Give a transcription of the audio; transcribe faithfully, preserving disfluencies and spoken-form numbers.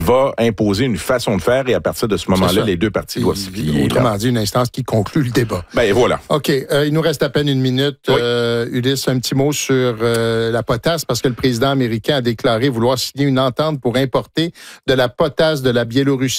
va imposer une façon de faire et à partir de ce moment-là, les deux parties doivent s'y plier. Autrement dit, une instance qui conclut le débat. Ben voilà. OK. Euh, il nous reste à peine une minute. Oui. Euh, Ulysse, un petit mot sur euh, la potasse, parce que le président américain a déclaré vouloir signer une entente pour importer de la potasse de la Biélorussie.